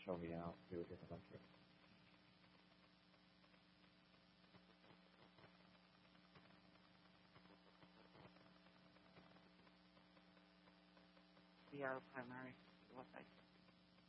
show me and I'll do a different lecture. We are primary website.